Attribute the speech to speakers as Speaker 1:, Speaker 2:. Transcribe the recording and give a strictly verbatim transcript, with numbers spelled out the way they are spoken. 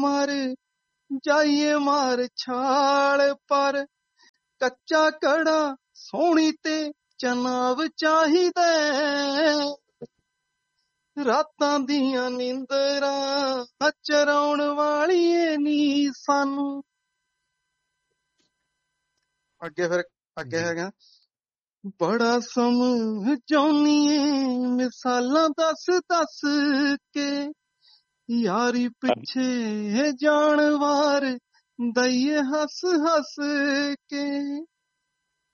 Speaker 1: ਮਰ ਜਾਈਏ ਮਾਰ ਛਾਲ ਪਰ ਕੱਚਾ ਕੜਾ ਸੋਹਣੀ ਤੇ ਚਨਾਵ ਚਾਹੀਦਾ, ਰਾਤਾਂ ਦੀਆਂ ਨੀਂਦਰਾਂ ਚਰਾਉਣ ਵਾਲੀਏ ਨੀ ਸਾਨੂੰ। ਅੱਗੇ ਫਿਰ ਅੱਗੇ
Speaker 2: ਜੀ।
Speaker 1: ਹੈਗਾ, ਬੜਾ ਸਮਝਾਉਣੀ ਮਿਸਾਲਾਂ ਦੱਸ ਦੱਸ ਕੇ, ਯਾਰੀ ਪਿੱਛੇ ਜਾਨਵਾਰ ਦਈਏ ਹੱਸ ਹੱਸ ਕੇ,